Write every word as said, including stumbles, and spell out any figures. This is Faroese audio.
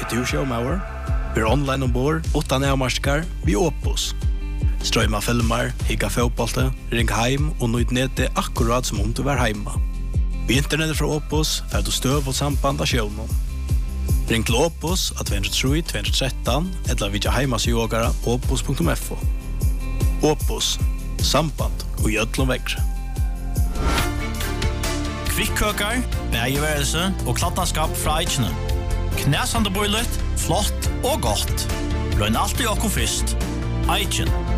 du showmauer? Vi er online ombord, utan avmarskar, vi Opus. Strøyma filmer, higga fotbollte, ring heim og nøyd nede akkurat som om du var heima. Vi internettet fra Opus får du støv og samband av sjøvnen. Ring til Opus av två tre tre två ett tre eller vidja heimasjågara opus punktum f o. Opus, samband og gjødlom vekkre. Kvikkøkar, bergeværelse og klattenskap fra Eichene. Knæsande bøylet, flott og godt. Løgn alltid okko fyrst. Eichen.